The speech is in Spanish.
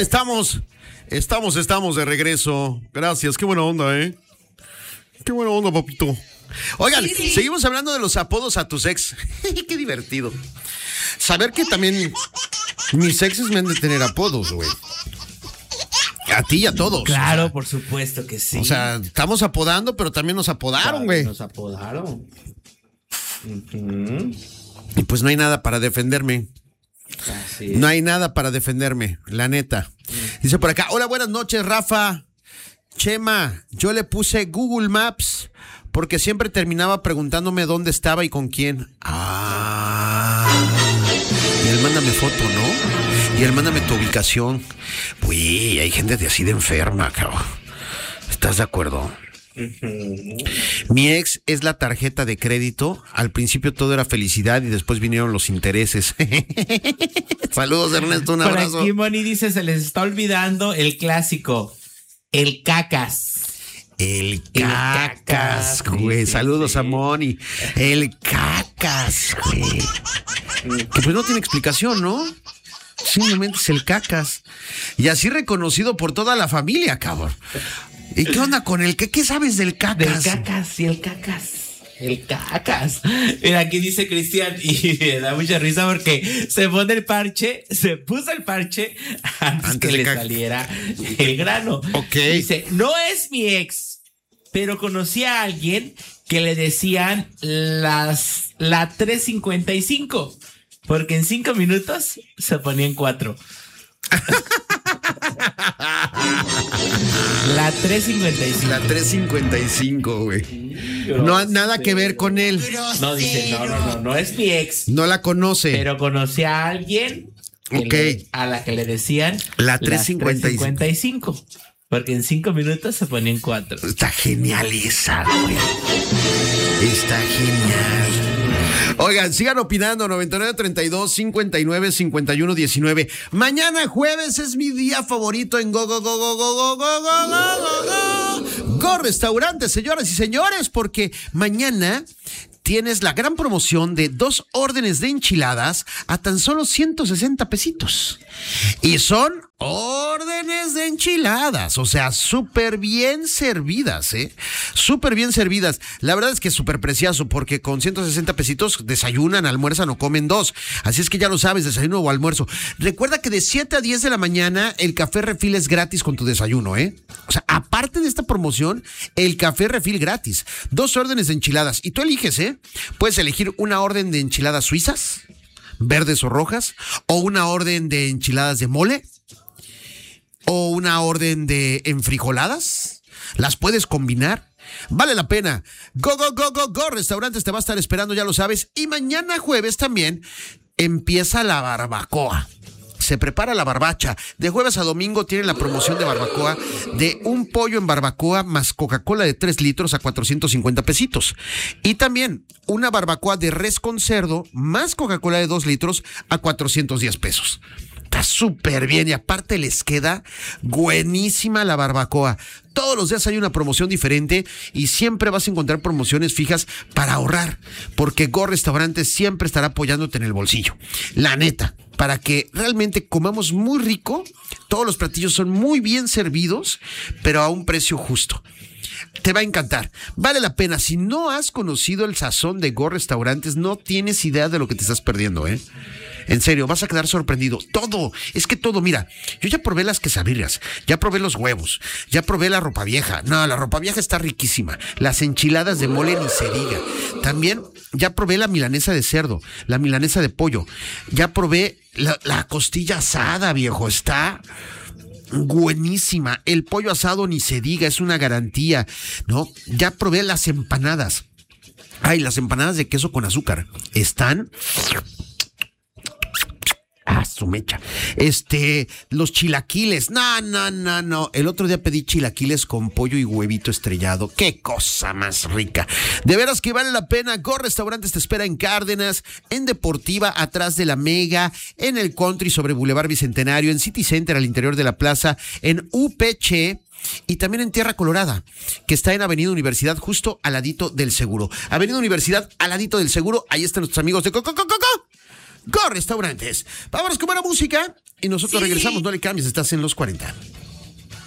estamos de regreso. Gracias, qué buena onda, ¿eh? Qué buena onda, papito. Oigan, seguimos hablando de los apodos a tus ex. Qué divertido. Saber que también mis exes me han de tener apodos, güey. A ti y a todos. Claro, por supuesto que sí. O sea, estamos apodando, pero también nos apodaron, güey. Nos apodaron. Y pues no hay nada para defenderme. Así es. No hay nada para defenderme, la neta. Dice por acá, hola, buenas noches, Rafa. Chema, yo le puse Google Maps porque siempre terminaba preguntándome dónde estaba y con quién. Y él mándame foto, ¿no? Y él mándame tu ubicación. Uy, hay gente de así de enferma, cabrón. ¿Estás de acuerdo? Mi ex es la tarjeta de crédito. Al principio todo era felicidad y después vinieron los intereses. Saludos, Ernesto, un abrazo. Por aquí Moni dice, se les está olvidando el clásico, el cacas. El cacas, güey. Saludos a Moni. El cacas, güey. Que pues no tiene explicación, ¿no? Simplemente es el cacas. Y así reconocido por toda la familia, cabrón. ¿Y qué onda con el qué sabes del cacas? Del cacas y el cacas. El cacas. Mira, aquí dice Cristian y me da mucha risa porque se pone el parche, se puso el parche antes que le saliera el grano. Ok. Dice, no es mi ex, pero conocí a alguien que le decían la 3:55, porque en 5 minutos se ponía en 4. La 3:55. La 3:55, güey. No, nada que ver con él. No, dice, no es mi ex. No la conoce. Pero conocí a alguien a la que le decían la 3:55. Porque en 5 minutos se ponía en 4. Está genial esa, güey. Está genial. Oigan, sigan opinando, 9932-595119. Mañana jueves es mi día favorito en Go Restaurante, señoras y señores, porque mañana tienes la gran promoción de 2 órdenes de enchiladas a tan solo 160 pesitos. Y son órdenes de enchiladas, o sea, súper bien servidas, súper bien servidas. La verdad es que es súper precioso porque con 160 pesitos desayunan, almuerzan o comen 2. Así es que ya lo sabes, desayuno o almuerzo. Recuerda que de 7 a 10 de la mañana el café refil es gratis con tu desayuno, O sea, aparte de esta promoción, el café refil gratis. 2 órdenes de enchiladas y tú eliges, Puedes elegir una orden de enchiladas suizas, verdes o rojas, o una orden de enchiladas de mole, o una orden de enfrijoladas. Las puedes combinar. Vale la pena. Go Restaurantes te va a estar esperando, ya lo sabes. Y mañana jueves también empieza la barbacoa. Se prepara la barbacha. De jueves a domingo tienen la promoción de barbacoa de un pollo en barbacoa más Coca-Cola de 3 litros a 450 pesitos. Y también una barbacoa de res con cerdo más Coca-Cola de 2 litros a 410 pesos. Está súper bien y aparte les queda buenísima la barbacoa. Todos los días hay una promoción diferente y siempre vas a encontrar promociones fijas para ahorrar, porque Go Restaurante siempre estará apoyándote en el bolsillo. La neta, para que realmente comamos muy rico, todos los platillos son muy bien servidos, pero a un precio justo. Te va a encantar, vale la pena. Si no has conocido el sazón de Go Restaurantes, no tienes idea de lo que te estás perdiendo, En serio, vas a quedar sorprendido. Todo, es que todo, mira, yo ya probé las quesadillas, ya probé los huevos, ya probé la ropa vieja. No, la ropa vieja está riquísima. Las enchiladas de mole ni se diga. También ya probé la milanesa de cerdo, la milanesa de pollo. Ya probé la costilla asada, viejo, está buenísima. El pollo asado ni se diga, es una garantía, ¿no? Ya probé las empanadas. Ay, las empanadas de queso con azúcar. Están... su mecha. Los chilaquiles. No. El otro día pedí chilaquiles con pollo y huevito estrellado. ¡Qué cosa más rica! De veras que vale la pena. Go Restaurantes te espera en Cárdenas, en Deportiva, atrás de la Mega, en el Country sobre Boulevard Bicentenario, en City Center al interior de la plaza, en UPC. Y también en Tierra Colorada, que está en Avenida Universidad, justo al ladito del Seguro. Avenida Universidad, al ladito del Seguro. Ahí están nuestros amigos de con restaurantes. Vámonos con buena música y nosotros regresamos. No le cambies, estás en los 40.